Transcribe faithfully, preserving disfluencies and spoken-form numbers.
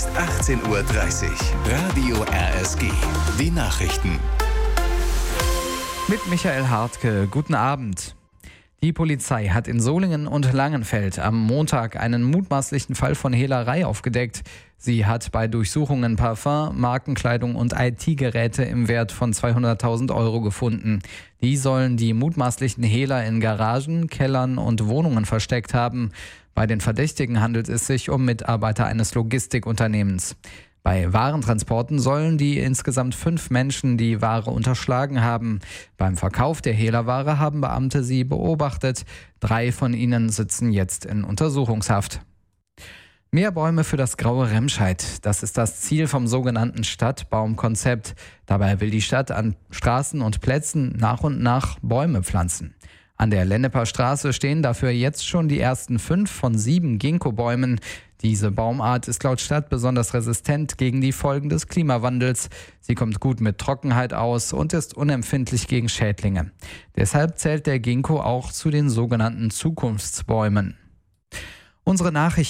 achtzehn Uhr dreißig. Radio R S G. Die Nachrichten. Mit Michael Hartke. Guten Abend. Die Polizei hat in Solingen und Langenfeld am Montag einen mutmaßlichen Fall von Hehlerei aufgedeckt. Sie hat bei Durchsuchungen Parfum, Markenkleidung und I T-Geräte im Wert von zweihunderttausend Euro gefunden. Die sollen die mutmaßlichen Hehler in Garagen, Kellern und Wohnungen versteckt haben. Bei den Verdächtigen handelt es sich um Mitarbeiter eines Logistikunternehmens. Bei Warentransporten sollen die insgesamt fünf Menschen die Ware unterschlagen haben. Beim Verkauf der Hehlerware haben Beamte sie beobachtet. Drei von ihnen sitzen jetzt in Untersuchungshaft. Mehr Bäume für das graue Remscheid. Das ist das Ziel vom sogenannten Stadtbaumkonzept. Dabei will die Stadt an Straßen und Plätzen nach und nach Bäume pflanzen. An der Lenneper Straße stehen dafür jetzt schon die ersten fünf von sieben Ginkgo-Bäumen. Diese Baumart ist laut Stadt besonders resistent gegen die Folgen des Klimawandels. Sie kommt gut mit Trockenheit aus und ist unempfindlich gegen Schädlinge. Deshalb zählt der Ginkgo auch zu den sogenannten Zukunftsbäumen. Unsere Nachrichten